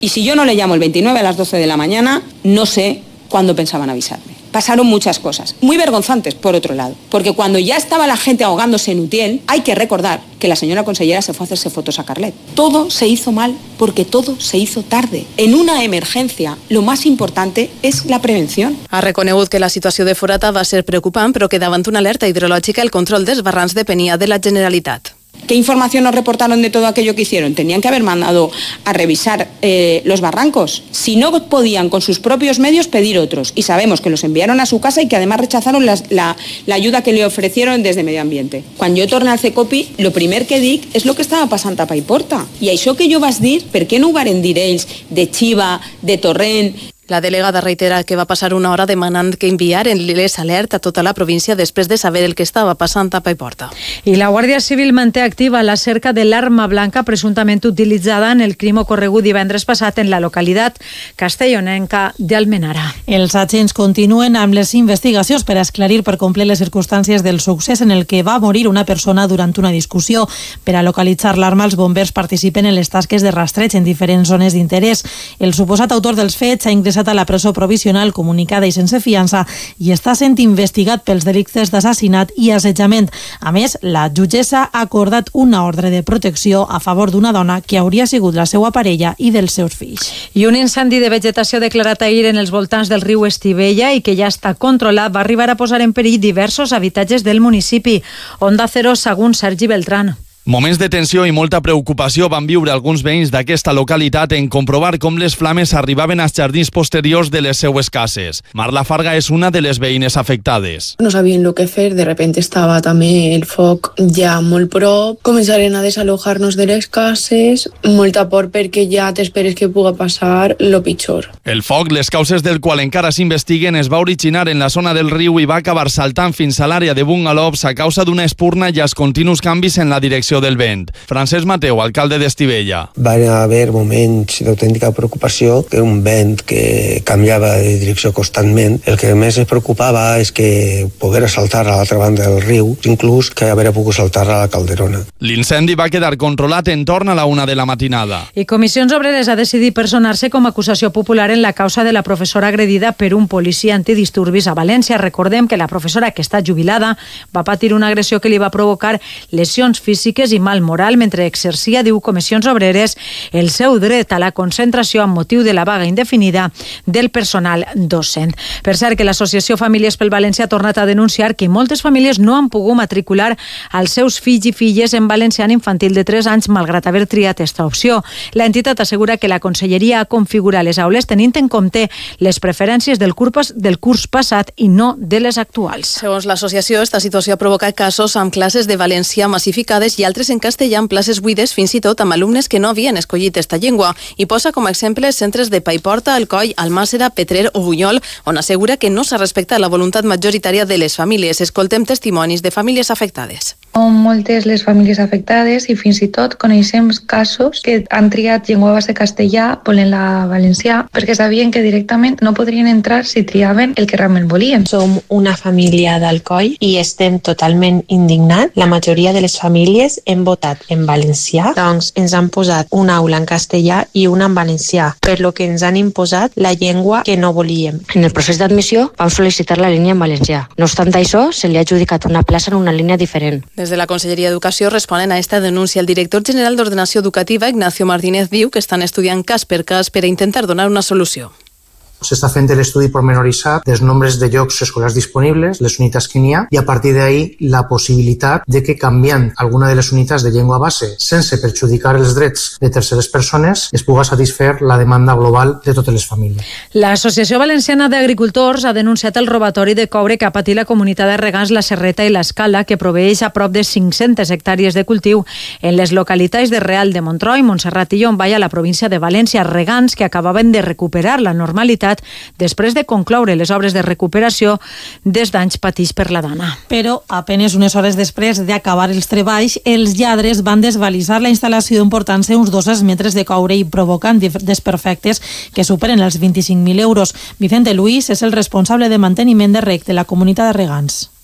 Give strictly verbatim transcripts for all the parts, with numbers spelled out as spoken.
Y si yo no le llamo el veintinueve a las doce de la mañana, no sé cuándo pensaban avisarme. Pasaron muchas cosas, muy vergonzantes por otro lado, porque cuando ya estaba la gente ahogándose en Utiel, hay que recordar que la señora consellera se fue a hacerse fotos a Carlet. Todo se hizo mal porque todo se hizo tarde. En una emergencia, lo más importante és la prevenció. Ha reconegut que la situació de Forata va ser preocupant, però que davant una alerta hidrològica el control dels barrancs depenia de la Generalitat. ¿Qué información nos reportaron de todo aquello que hicieron? Tenían que haber mandado a revisar eh, los barrancos. Si no podían con sus propios medios, pedir otros. Y sabemos que los enviaron a su casa y que además rechazaron las, la, la ayuda que le ofrecieron desde Medio Ambiente. Quan jo torno al CECOPI, lo primer que dic és lo que estava passant a Paiporta. I això que jo vas dir, per què no ho varen dir ells de Xiva, de Torrent? La delegada reitera que va passar una hora demanant que enviaren les alerta a tota la província després de saber el que estava passant a Paiporta. I la Guàrdia Civil manté activa la cerca de l'arma blanca presumptament utilitzada en el crim ocorregut divendres passat en la localitat castellonenca d'Almenara. Els agents continuen amb les investigacions per esclarir per complet les circumstàncies del succés en el que va morir una persona durant una discussió. Per a localitzar l'arma, els bombers participen en les tasques de rastreig en diferents zones d'interès. El suposat autor dels fets ha ingressat a la presó provisional comunicada i sense fiança i està sent investigat pels delictes d'assassinat i assetjament. A més, la jutgessa ha acordat una ordre de protecció a favor d'una dona que hauria sigut la seva parella i dels seus fills. I un incendi de vegetació declarat ahir en els voltants del riu Estivella i que ja està controlat va arribar a posar en perill diversos habitatges del municipi. Onda Cero, segons Sergi Beltrán. Moments de tensió i molta preocupació van viure alguns veïns d'aquesta localitat en comprovar com les flames arribaven als jardins posteriors de les seues cases. Marla Farga és una de les veïnes afectades. No sabien el que fer, de repente estava també el foc ja molt prop, començaren a desalojar-nos de les cases, molta por perquè ja t'esperes que pugui passar lo pitjor. El foc, les causes del qual encara s'investiguen, es va originar en la zona del riu i va acabar saltant fins a l'àrea de bungalows a causa d'una espurna i els continus canvis en la direcció del vent. Francesc Mateu, alcalde d'Estivella. Van haver moments d'autèntica preocupació, que un vent que canviava de direcció constantment. El que més es preocupava és que poguera saltar a l'altra banda del riu, inclús que haguera pogut saltar a la Calderona. L'incendi va quedar controlat en torn a la una de la matinada. I Comissions Obreres ha decidit personar-se com a acusació popular en la causa de la professora agredida per un policia antidisturbis a València. Recordem que la professora, que està jubilada, va patir una agressió que li va provocar lesions físiques i mal moral mentre exercia, diu Comissions Obreres, el seu dret a la concentració amb motiu de la vaga indefinida del personal docent. Per cert, que l'Associació Famílies pel València ha tornat a denunciar que moltes famílies no han pogut matricular als seus fills i filles en valencià en infantil de tres anys, malgrat haver triat aquesta opció. L'entitat assegura que la Conselleria ha configurat les aules tenint en compte les preferències del curs, del curs passat i no de les actuals. Segons l'associació, esta situació ha provocat casos amb classes de valencià massificades i altres en castellà amb places buides, fins i tot amb alumnes que no havien escollit esta llengua, i posa com a exemple centres de Paiporta, Alcoi, Almàssera, Petrer o Bunyol, on assegura que no s'ha respectat la voluntat majoritària de les famílies. Escoltem testimonis de famílies afectades. Són moltes les famílies afectades i fins i tot coneixem casos que han triat llengua base castellà volent la valencià perquè sabien que directament no podrien entrar si triaven el que realment volien. Som una família d'Alcoi i estem totalment indignats. La majoria de les famílies hem votat en valencià, doncs ens han posat una aula en castellà i una en valencià, per lo que ens han imposat la llengua que no volíem. En el procés d'admissió vam sol·licitar la línia en valencià. No obstant això, se li ha adjudicat una plaça en una línia diferent. Des de la Conselleria d'Educació responen a esta denúncia. El director general d'Ordenació Educativa, Ignacio Martínez, diu que estan estudiant cas per cas per a intentar donar una solució. S'està fent l'estudi pormenoritzat dels nombres de llocs escolars disponibles, les unitats que n'hi ha, i a partir d'ahí la possibilitat de que canviant alguna de les unitats de llengua base sense perjudicar els drets de terceres persones es pugui satisfer la demanda global de totes les famílies. L'Associació Valenciana d'Agricultors ha denunciat el robatori de coure que ha patit la comunitat de regants La Serreta i l'Escala, que proveeix a prop de cinc-centes hectàrees de cultiu en les localitats de Real de Montroi, Montserrat i Llombai, a la província de València, regants que acabaven de recuperar la normalitat després de concloure les obres de recuperació dels danys patits per la dana. Però, apenes unes hores després d'acabar els treballs, els lladres van desvalisar la instal·lació emportant-se uns dos metres de coure i provocant desperfectes que superen els vint-i-cinc mil euros. Vicente Luis és el responsable de manteniment de reg de la comunitat de regants.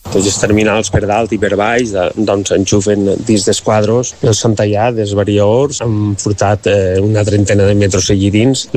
Tots els terminals per dalt i per baix, doncs enxufen dins dels quadros, els han tallat, els variadors, han furtat eh, una trentena de metres allí dins.